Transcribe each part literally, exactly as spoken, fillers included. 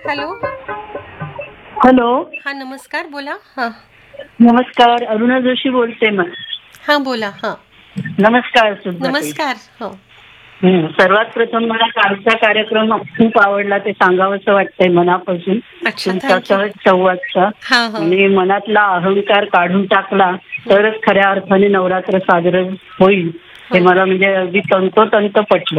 Hello. Hello. हा नमस्कार, बोला. हा नमस्कार, अरुणा जोशी बोलते. मग हा बोला. हा नमस्कार सुद्धा. नमस्कार. हो. सर्वात प्रथम मला कालचा कार्यक्रम खूप आवडला, ते सांगावंसं वाटतंय मनापासून. अच्छा, तुमचा थँक्यू. सहज संवादचा हा हा आणि मनातला अहंकार काढून टाकला तरच खऱ्या अर्थाने नवरात्र साजरं होईल, हे मला म्हणजे अगदी तंतोतंत पटलं.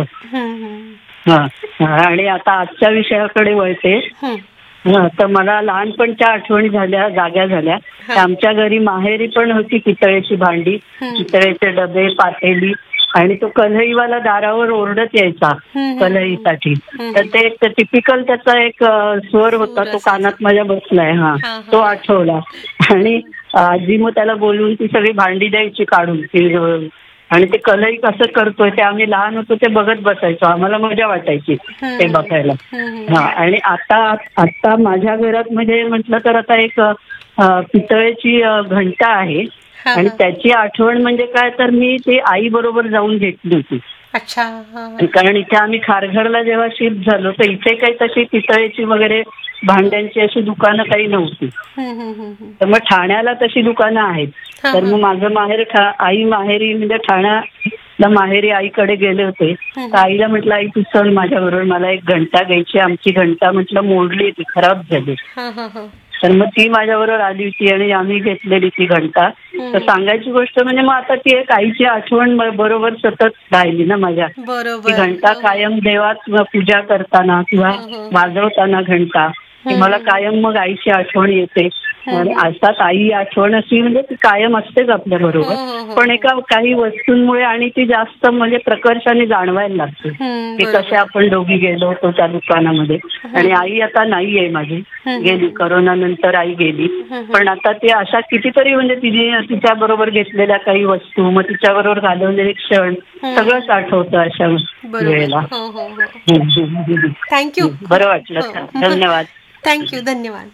हा आणि आता आजच्या विषयाकडे वळते. तर मला लहानपणच्या आठवणी झाल्या, जाग्या झाल्या. आमच्या घरी माहेरी पण होती पितळेची भांडी, पितळेचे डबे, पातेली, आणि तो कल्हईवाला दारावर ओरडत यायचा कल्हईसाठी. तर ते एक टिपिकल त्याचा एक स्वर होता, तो कानात माझ्या बसलाय. हा तो आठवला. आणि आजी मग त्याला बोलून ती सगळी भांडी द्यायची काढून ती, आणि ते कल्हई कसं करतोय ते आम्ही लहान होतो ते बघत बसायचो, आम्हाला मजा वाटायची ते बघायला. हा आणि आता आता माझ्या घरात म्हणजे म्हटलं तर आता एक पितळेची घंटा आहे, आणि त्याची आठवण म्हणजे काय तर मी ती आई बरोबर जाऊन घेतली होती. अच्छा. कारण इथे आम्ही खारघरला जेव्हा शिफ्ट झालो तर इथे काही तशी पितळेची वगैरे भांड्यांची अशी दुकानं काही नव्हती. तर मग ठाण्याला तशी दुकानं आहेत. तर मग माझं माहेर आई माहेरी म्हणजे ठाण्याला माहेरी आईकडे गेले होते. तर आईला म्हटलं, आई तू चल माझ्या बरोबर, मला एक घंटा घ्यायची. आमची घंटा म्हटलं मोडली, ती खराब झाली. तर मग ती माझ्याबरोबर आली होती आणि आम्ही घेतलेली ती घंटा. तर सांगायची गोष्ट म्हणजे मग आता ती एक आईची आठवण बरोबर सतत राहिली ना माझ्या. ती घंटा कायम देवात पूजा करताना किंवा वाजवताना घंटा ती मला कायम मग आईची आठवण येते. आणि अर्थात आई आठवण अशी म्हणजे ती कायम असतेच आपल्या बरोबर, पण एका काही वस्तूंमुळे आणि ती जास्त म्हणजे प्रकर्षाने जाणवायला लागते की कसे आपण दोघी गेलो होतो त्या दुकानामध्ये. आणि आई आता नाही आहे माझी, गेली करोना नंतर आई गेली. पण आता ती अशा कितीतरी म्हणजे तिने तिच्या बरोबर घेतलेल्या काही वस्तू, मग तिच्या बरोबर घालवलेले क्षण सगळंच आठवतं अशा वेळेला. थँक्यू. बरं वाटलं. धन्यवाद. थँक्यू. धन्यवाद.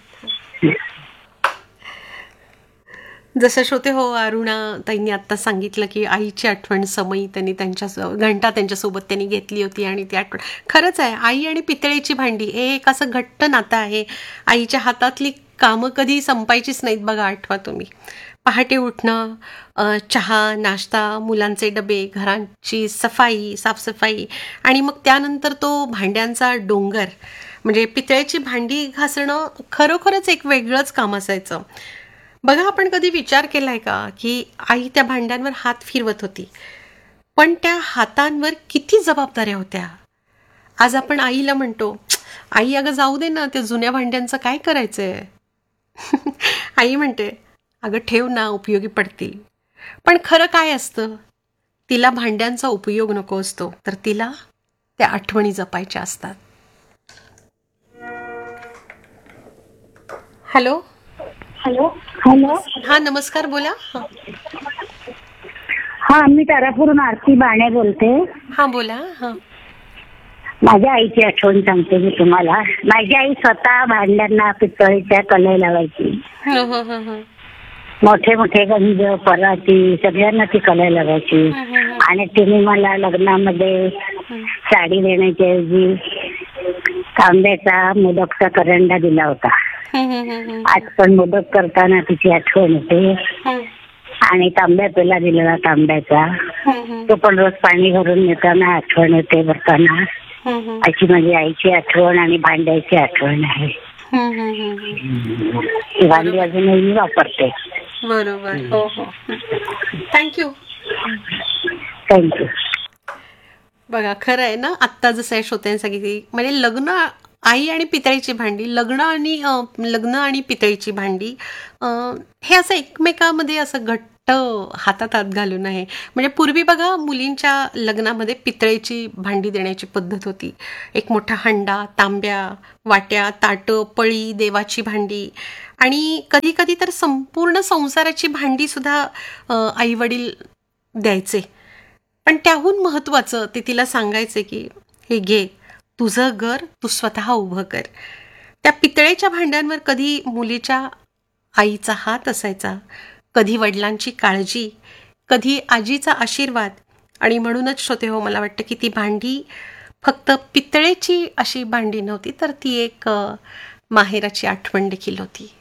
जसं श्रोते हो, अरुणा ताईंनी आत्ता सांगितलं की आईची आठवण समयी त्यांनी त्यांच्या घंटा त्यांच्यासोबत त्यांनी घेतली होती, आणि ती आठवण खरंच आहे. आई आणि पितळेची भांडी हे एक असं घट्ट नातं आहे. आईच्या हातातली कामं कधी संपायचीच नाहीत बघा. आठवा तुम्ही, पहाटे उठणं, चहा, नाश्ता, मुलांचे डबे, घरांची सफाई, साफसफाई, आणि मग त्यानंतर तो भांड्यांचा डोंगर. म्हणजे पितळेची भांडी घासणं खरोखरच एक वेगळंच काम असायचं बघा. आपण कधी विचार केलाय का की आई त्या भांड्यांवर हात फिरवत होती, पण त्या हातांवर किती जबाबदाऱ्या होत्या. आज आपण आईला म्हणतो, आई अगं जाऊ दे ना, त्या जुन्या भांड्यांचं काय करायचंय. आई म्हणते, अगं ठेव ना, उपयोगी पडतील. पण खरं काय असतं, तिला भांड्यांचा उपयोग नको असतो, तर तिला त्या आठवणी जपायच्या असतात. हॅलो. हॅलो. हॅलो. हा नमस्कार, बोला. हा मी तारापूरून आरती बाणे बोलते. हा बोला. हा माझ्या आईची आठवण सांगते मी तुम्हाला. माझी आई स्वतः भांड्यांना पितळीच्या कलई लावायची. मोठे मोठे गंज, पराती सगळ्यांना ती कलई लावायची. आणि तिने मला लग्नामध्ये साडी देण्याच्या ऐवजी तांब्याचा मोदकचा करंडा दिला होता. आज पण मोदक करताना तिची आठवण येते. आणि तांब्या पेला दिलेला तांब्याचा, तो पण रोज पाणी भरून येताना आठवण येते भरताना. अशी माझी आईची आठवण आणि भांड्याची आठवण आहे. ती भांडी अजूनही मी वापरते. बरोबर. हो हो. थँक्यू. थँक्यू. बघा खरं आहे ना, आत्ता जसं या श्रोत्यांनी सांगितली, म्हणजे लग्न, आई आणि पितळीची भांडी, लग्न आणि लग्न आणि पितळीची भांडी हे असं एकमेकामध्ये असं घट्ट हातात हात घालून आहे. म्हणजे पूर्वी बघा मुलींच्या लग्नामध्ये पितळेची भांडी देण्याची पद्धत होती. एक मोठा हंडा, तांब्या, वाट्या, ताटं, पळी, देवाची भांडी, आणि कधी कधी तर संपूर्ण संसाराची भांडी सुद्धा आई वडील द्यायचे. पण त्याहून महत्वाचं ते तिला सांगायचे की हे घे, तुझं घर तू स्वतः उभं कर. त्या पितळेच्या भांड्यांवर कधी मुलीच्या आईचा हात असायचा, कधी वडिलांची काळजी, कधी आजीचा आशीर्वाद. आणि म्हणूनच श्रोते हो, मला वाटतं की ती भांडी फक्त पितळेची अशी भांडी नव्हती, तर ती एक अ, माहेराची आठवण देखील होती.